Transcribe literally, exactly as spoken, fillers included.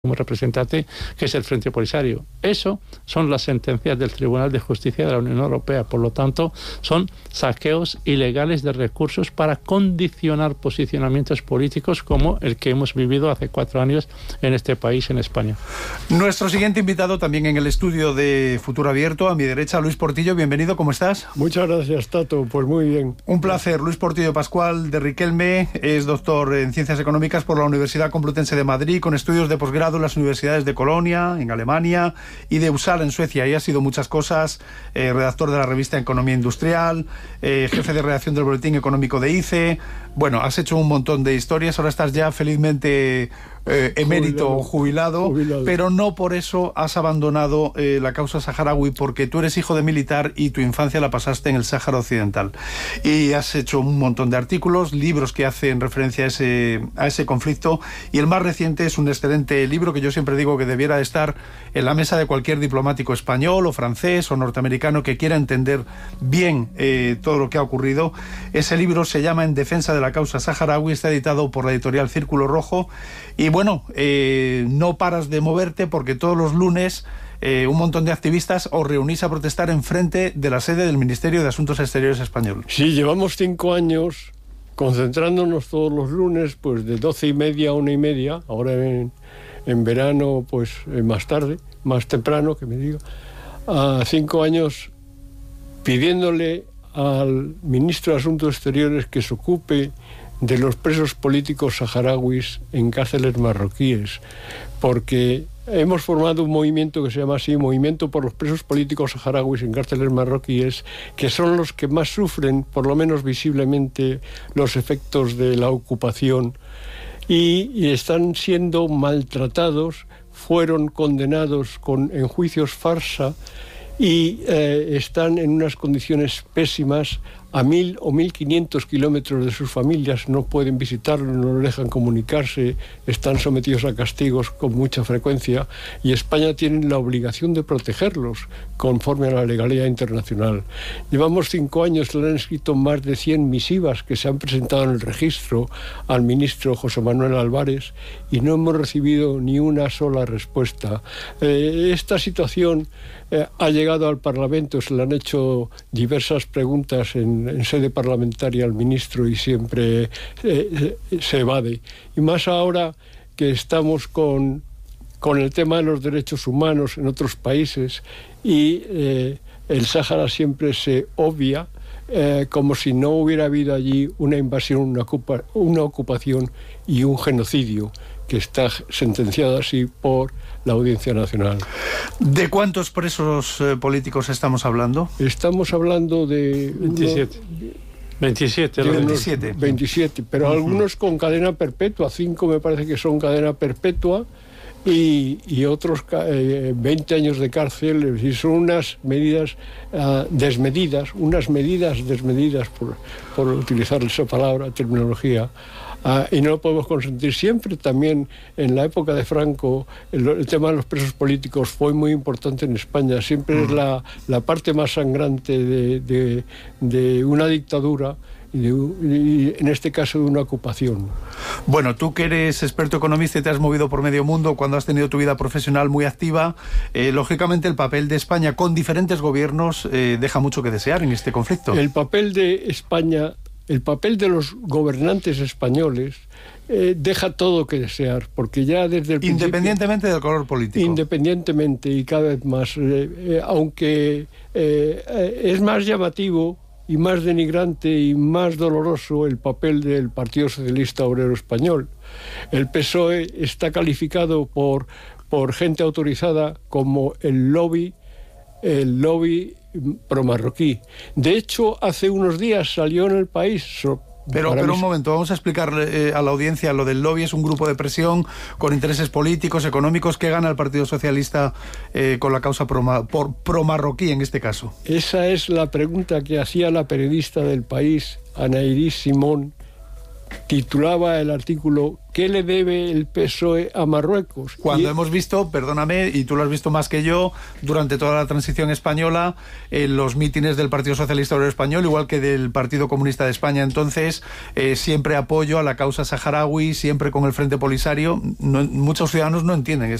como representante, que es el Frente Polisario. Eso son las sentencias del Tribunal de Justicia de la Unión Europea. Por lo tanto, son saqueos ilegales de recursos para condicionar posicionamientos políticos como el que hemos vivido hace cuatro años en este país, en España. Nuestro siguiente invitado también en el estudio de Futuro Abierto, a mi derecha, Luis Portillo. Bienvenido, ¿cómo estás? Muchas gracias, Tato. Pues muy bien. Un placer. Luis Portillo Pascual de Riquelme es doctor en Ciencias Económicas por la Universidad Complutense de Madrid, con estudios de posgrado en las universidades de Colonia, en Alemania, y de Uppsala, en Suecia, y ha sido muchas cosas, eh, redactor de la revista Economía Industrial, eh, jefe de redacción del Boletín Económico de I C E. Bueno, has hecho un montón de historias, ahora estás ya felizmente eh, emérito, jubilado, jubilado, jubilado, pero no por eso has abandonado eh, la causa saharaui, porque tú eres hijo de militar y tu infancia la pasaste en el Sáhara Occidental. Y has hecho un montón de artículos, libros que hacen referencia a ese, a ese conflicto, y el más reciente es un excelente libro que yo siempre digo que debiera estar en la mesa de cualquier diplomático español o francés o norteamericano que quiera entender bien eh, todo lo que ha ocurrido. Ese libro se llama En defensa de la causa saharaui, está editado por la editorial Círculo Rojo, y bueno, eh, no paras de moverte porque todos los lunes eh, un montón de activistas os reunís a protestar enfrente de la sede del Ministerio de Asuntos Exteriores español. Sí, llevamos cinco años concentrándonos todos los lunes, pues de doce y media a una y media, ahora en, en verano, pues eh, más tarde, más temprano, que me diga, a cinco años pidiéndole al ministro de Asuntos Exteriores que se ocupe de los presos políticos saharauis en cárceles marroquíes, porque hemos formado un movimiento que se llama así, Movimiento por los Presos Políticos Saharauis en Cárceles Marroquíes, que son los que más sufren, por lo menos visiblemente, los efectos de la ocupación y, y están siendo maltratados, fueron condenados con, en juicios farsa y eh, están en unas condiciones pésimas, a mil o mil quinientos kilómetros de sus familias, no pueden visitarlos, no les dejan comunicarse, están sometidos a castigos con mucha frecuencia, y España tiene la obligación de protegerlos conforme a la legalidad internacional. Llevamos cinco años, le han escrito más de cien misivas que se han presentado en el registro al ministro José Manuel Álvarez, y no hemos recibido ni una sola respuesta. Eh, esta situación eh, ha llegado al Parlamento, se le han hecho diversas preguntas en en sede parlamentaria al ministro y siempre eh, se evade. Y más ahora que estamos con, con el tema de los derechos humanos en otros países y eh, el Sáhara siempre se obvia eh, como si no hubiera habido allí una invasión, una, ocupa, una ocupación y un genocidio que está sentenciado así por la Audiencia Nacional. ¿De cuántos presos eh, políticos estamos hablando? Estamos hablando de... veintisiete. Uno, veintisiete. de veintisiete. veintisiete, pero uh-huh. Algunos con cadena perpetua, cinco me parece que son cadena perpetua, y, y otros eh, veinte años de cárcel, y son unas medidas uh, desmedidas, unas medidas desmedidas, por, por utilizar esa palabra, terminología, Uh, y no lo podemos consentir. Siempre también en la época de Franco el, el tema de los presos políticos fue muy importante en España. Siempre mm. es la, la parte más sangrante de, de, de una dictadura y, de, y en este caso de una ocupación. Bueno, tú que eres experto economista y te has movido por medio mundo, cuando has tenido tu vida profesional muy activa, eh, lógicamente el papel de España con diferentes gobiernos eh, deja mucho que desear en este conflicto. El papel de España, el papel de los gobernantes españoles eh, deja todo que desear, porque ya desde el Independientemente del color político. Independientemente y cada vez más, eh, eh, aunque eh, eh, es más llamativo y más denigrante y más doloroso el papel del Partido Socialista Obrero Español. El P S O E está calificado por, por gente autorizada como el lobby, el lobby pro-marroquí. De hecho, hace unos días salió en El País... So, pero, pero un momento, vamos a explicarle eh, a la audiencia lo del lobby. Es un grupo de presión con intereses políticos, económicos, que gana el Partido Socialista eh, con la causa pro, por, pro-marroquí en este caso. Esa es la pregunta que hacía la periodista del País, Ana Iris Simón, titulaba el artículo ¿qué le debe el P S O E a Marruecos? Cuando y... hemos visto, perdóname, y tú lo has visto más que yo, durante toda la transición española, en los mítines del Partido Socialista Obrero Español, igual que del Partido Comunista de España entonces, eh, siempre apoyo a la causa saharaui, siempre con el Frente Polisario. No, muchos ciudadanos no entienden